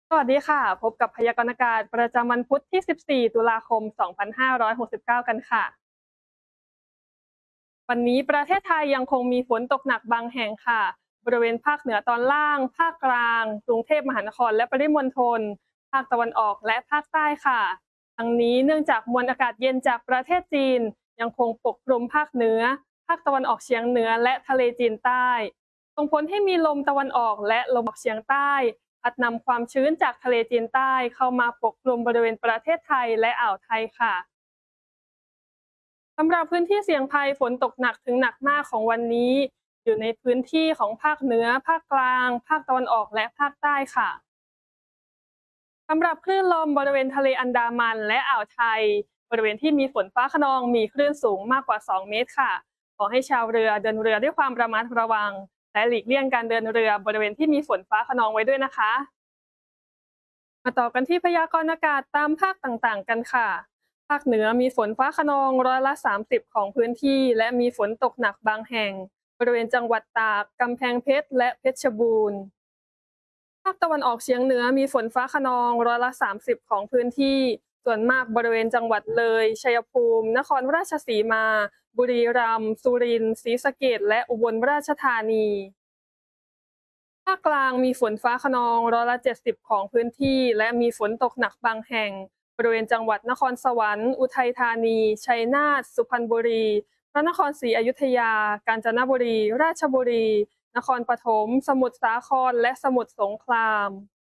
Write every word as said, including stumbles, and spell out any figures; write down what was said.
สวัสดีค่ะพบกับพยากรณ์อากาศประจำวันพุธที่ สิบสี่ ตุลาคม สองพันห้าร้อยหกสิบเก้า กันค่ะวันนี้ประเทศไทยยังคงมีฝนตกหนักบางแห่งค่ะบริเวณภาคเหนือตอนล่างภาคกลางกรุงเทพมหานครและปริมณฑลภาคตะวันออกและภาคใต้ค่ะทั้งนี้เนื่องจากมวลอากาศเย็นจากประเทศจีนยังคงปกคลุมภาคเหนือภาคตะวันออกเฉียงเหนือและทะเลจีนใต้ส่งผลให้มีลมตะวันออกและลมออกเฉียงใต้ พัดนำความชื้นจากทะเลจีนใต้เข้ามาปกคลุมบริเวณประเทศไทยและอ่าวไทยค่ะสำหรับพื้นที่เสี่ยงภัยฝนตกหนักถึงหนักมากของวันนี้อยู่ในพื้นที่ของภาคเหนือภาคกลางภาคตะวันออกและภาคใต้ค่ะสำหรับคลื่นลมบริเวณทะเลอันดามันและอ่าวไทยบริเวณที่มีฝนฟ้าคะนองมีคลื่นสูงมากกว่าสองเมตรค่ะขอให้ชาวเรือเดินเรือด้วยความระมัดระวังและหลีกเลี่ยงการเดินเรือบริเวณที่มีฝนฟ้าคะนองไว้ด้วยนะคะ มาต่อกันที่พยากรณ์อากาศตามภาคต่างๆกันค่ะ ภาคเหนือมีฝนฟ้าคะนองร้อยละสามสิบของพื้นที่และมีฝนตกหนักบางแห่งบริเวณจังหวัดตากกำแพงเพชรและเพชรบูรณ์ ภาคตะวันออกเฉียงเหนือมีฝนฟ้าคะนองร้อยละสามสิบของพื้นที่ ส่วนมากบริเวณจังหวัดเลยชัยภูมินครราชสีมาบุรีรัมย์สุรินทร์ศรีสะเกษและอุบลราชธานีภาคกลางมีฝนฟ้าคะนองร้อยละเจ็ดสิบของพื้นที่และมีฝนตกหนักบางแห่งบริเวณจังหวัดนครสวรรค์อุทัยธานีชัยนาทสุพรรณบุรีพระนครศรีอยุธยากาญจนบุรีราชบุรีนครปฐมสมุทรสาครและสมุทรสงคราม